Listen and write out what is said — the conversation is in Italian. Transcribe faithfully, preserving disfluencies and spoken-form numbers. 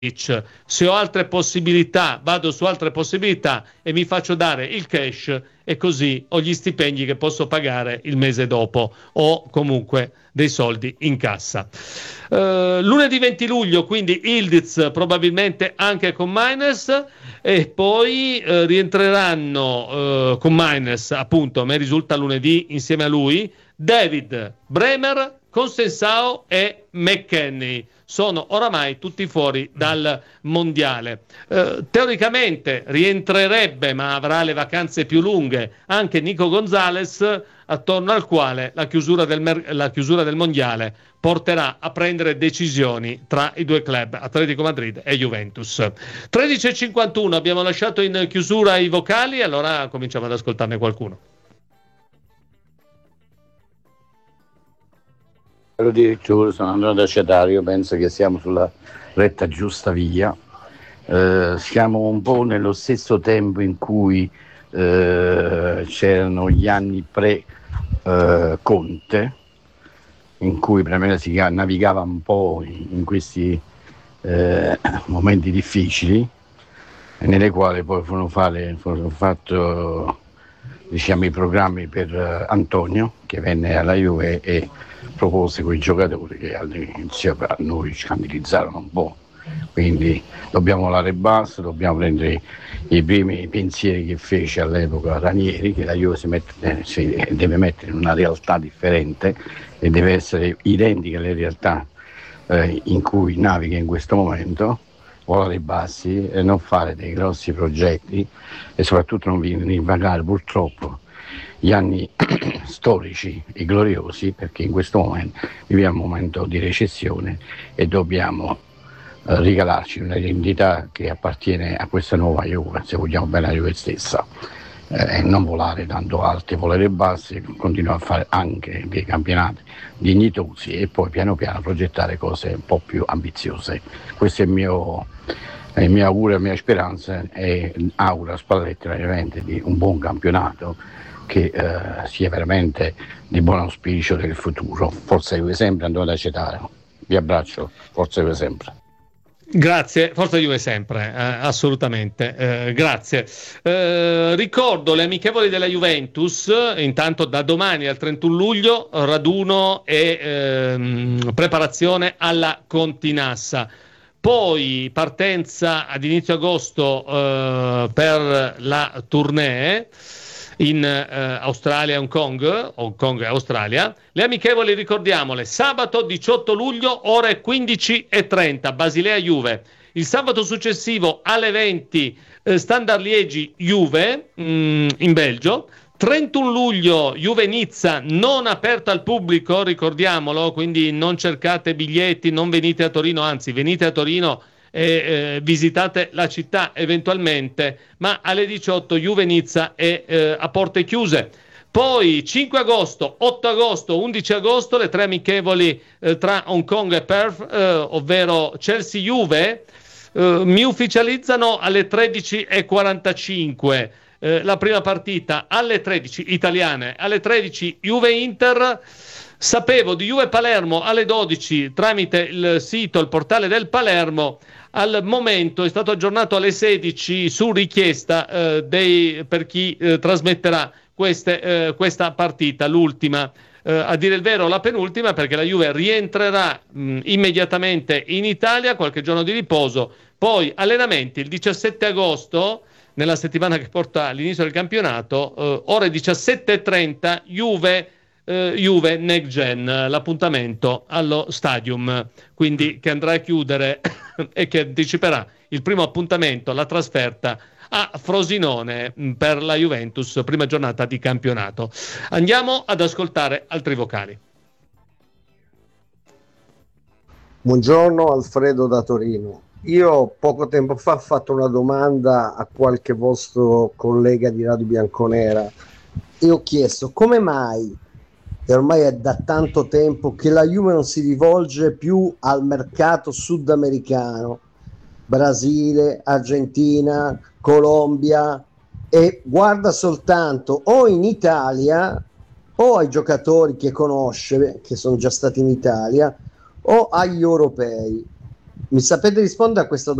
Se ho altre possibilità, vado su altre possibilità e mi faccio dare il cash, e così ho gli stipendi che posso pagare il mese dopo, o comunque dei soldi in cassa. Uh, lunedì venti luglio, quindi Ildiz probabilmente anche con Miners, e poi uh, rientreranno uh, con Miners, appunto, a me risulta lunedì insieme a lui, David, Bremer, Consensao e McKennie. Sono oramai tutti fuori dal mondiale. Eh, teoricamente rientrerebbe, ma avrà le vacanze più lunghe, anche Nico Gonzalez, attorno al quale la chiusura del, mer- la chiusura del mondiale porterà a prendere decisioni tra i due club, Atletico Madrid e Juventus. tredici e cinquantuno, abbiamo lasciato in chiusura i vocali, allora cominciamo ad ascoltarne qualcuno. Addirittura sono andato a Cetare, io penso che siamo sulla retta giusta via, eh, siamo un po' nello stesso tempo in cui eh, c'erano gli anni pre eh, Conte, in cui per si navigava un po' in, in questi eh, momenti difficili, nelle quali poi furono fare, furono fatto diciamo i programmi per uh, Antonio, che venne alla Juve e propose quei giocatori che all'inizio per noi scandalizzarono un po', quindi dobbiamo volare basso, dobbiamo prendere i primi pensieri che fece all'epoca Ranieri, che la Juve si, mette, si deve mettere in una realtà differente e deve essere identica alle realtà eh, in cui naviga in questo momento, volare bassi e non fare dei grossi progetti e soprattutto non invagare purtroppo gli anni storici e gloriosi, perché in questo momento viviamo un momento di recessione e dobbiamo eh, regalarci un'identità che appartiene a questa nuova Juve, se vogliamo bene la Juve stessa, eh, e non volare tanto alti, volare bassi, continuare a fare anche dei campionati dignitosi e poi piano piano progettare cose un po' più ambiziose. Questo è il mio, è il mio augurio, la mia speranza, e auguro a Spalletti veramente di un buon campionato che eh, sia veramente di buon auspicio del futuro. Forza Juve sempre, andate a Cetare. Vi abbraccio, forza Juve sempre. Grazie, forza Juve sempre, eh, assolutamente, eh, grazie. Eh, ricordo le amichevoli della Juventus, intanto da domani al trentuno luglio, raduno e ehm, preparazione alla Continassa. Poi partenza ad inizio agosto eh, per la tournée in eh, Australia e Hong Kong, Hong Kong e Australia. Le amichevoli, ricordiamole, sabato diciotto luglio ore quindici e trenta, Basilea Juve. Il sabato successivo alle venti eh, Standard Liegi Juve mh, in Belgio. trentuno luglio Juve Nizza, non aperta al pubblico, ricordiamolo, quindi non cercate biglietti, non venite a Torino, anzi venite a Torino e eh, visitate la città eventualmente, ma alle diciotto Juve Nizza è eh, a porte chiuse. Poi cinque agosto, otto agosto, undici agosto le tre amichevoli eh, tra Hong Kong e Perth, eh, ovvero Chelsea Juve, eh, mi ufficializzano alle tredici e quarantacinque. Eh, la prima partita alle tredici italiane, alle tredici Juve Inter. Sapevo di Juve Palermo alle dodici tramite il sito, il portale del Palermo. Al momento è stato aggiornato alle sedici su richiesta eh, dei, per chi eh, trasmetterà queste, eh, questa partita, l'ultima, eh, a dire il vero la penultima, perché la Juve rientrerà mh, immediatamente in Italia, qualche giorno di riposo, poi allenamenti il diciassette agosto, nella settimana che porta all'inizio del campionato, eh, ore diciassette e trenta Juve Uh, Juve Next Gen, l'appuntamento allo Stadium, quindi che andrà a chiudere e che anticiperà il primo appuntamento, la trasferta a Frosinone per la Juventus, prima giornata di campionato. Andiamo ad ascoltare altri vocali. Buongiorno, Alfredo da Torino. Io poco tempo fa ho fatto una domanda a qualche vostro collega di Radio Bianconera e ho chiesto come mai, e ormai è da tanto tempo, che la Juve non si rivolge più al mercato sudamericano, Brasile, Argentina, Colombia, e guarda soltanto o in Italia o ai giocatori che conosce, che sono già stati in Italia, o agli europei. mi sapete rispondere a questa